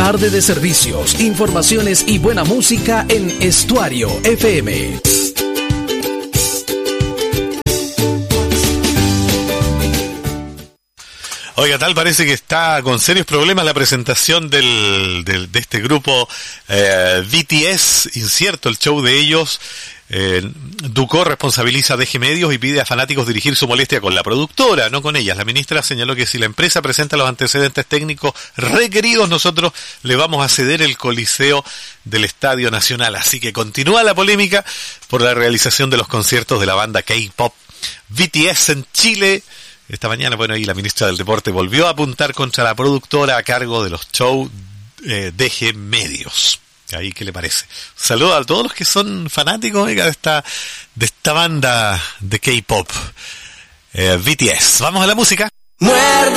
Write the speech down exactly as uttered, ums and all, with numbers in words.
Tarde de servicios, informaciones y buena música en Estuario F M. Oiga, tal parece que está con serios problemas la presentación del, del de este grupo eh, B T S, incierto el show de ellos. Eh, Ducó responsabiliza a D G Medios y pide a fanáticos dirigir su molestia con la productora, no con ellas. La ministra señaló que si la empresa presenta los antecedentes técnicos requeridos, nosotros le vamos a ceder el coliseo del Estadio Nacional. Así que continúa la polémica por la realización de los conciertos de la banda K-pop B T S en Chile. Esta mañana, bueno, ahí la ministra del Deporte volvió a apuntar contra la productora a cargo de los shows eh, D G Medios. Ahí, ¿qué le parece? Saludos a todos los que son fanáticos, oiga, de esta, de esta banda de K-pop, eh, B T S. Vamos a la música. Muerde.